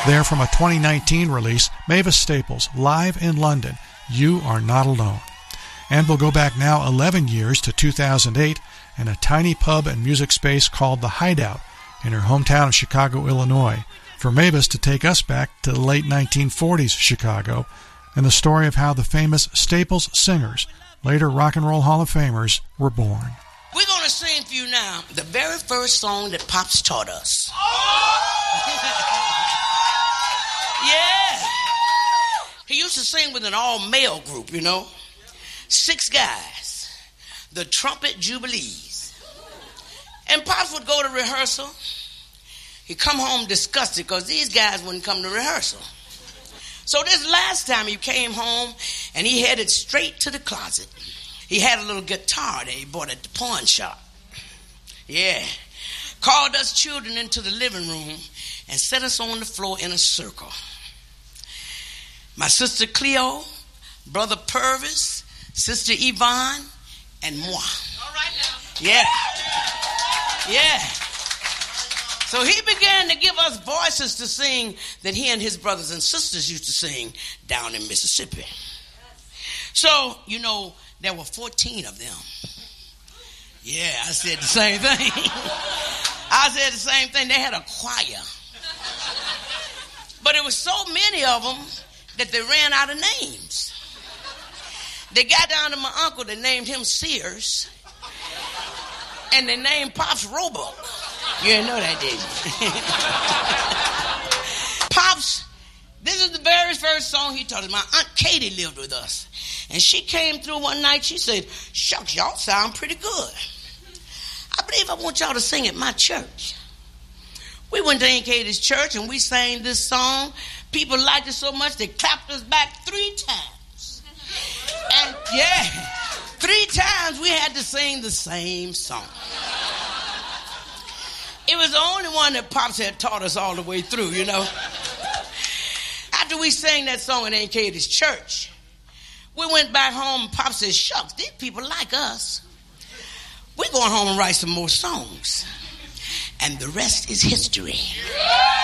There from a 2019 release, Mavis Staples, live in London, You Are Not Alone. And we'll go back now 11 years to 2008 and a tiny pub and music space called The Hideout in her hometown of Chicago, Illinois, for Mavis to take us back to the late 1940s Chicago and the story of how the famous Staples singers, later Rock and Roll Hall of Famers, were born. We're going to sing for you now the very first song that Pops taught us. Yeah. He used to sing with an all-male group, 6 guys. The Trumpet Jubilees. And Pops would go to rehearsal. He'd come home disgusted because these guys wouldn't come to rehearsal. So this last time he came home and he headed straight to the closet. He had a little guitar that he bought at the pawn shop. Yeah. Called us children into the living room and set us on the floor in a circle. My sister Cleo, brother Purvis, sister Yvonne, and moi. All right now. Yeah. Yeah. So he began to give us voices to sing that he and his brothers and sisters used to sing down in Mississippi. So, there were 14 of them. Yeah, I said the same thing. I said the same thing. They had a choir. But it was so many of them that they ran out of names. They got down to my uncle. They named him Sears. And they named Pops Roebuck. You didn't know that, did you? Pops, this is the very first song he taught us. My Aunt Katie lived with us. And she came through one night. She said, shucks, y'all sound pretty good. I believe I want y'all to sing at my church. We went to Aunt Katie's church and we sang this song. People liked it so much they clapped us back 3 times. And yeah, 3 times we had to sing the same song. It was the only one that Pops had taught us all the way through, After we sang that song at Aunt Katie's church, we went back home and Pop said, shucks, these people like us. We're going home and write some more songs. And the rest is history.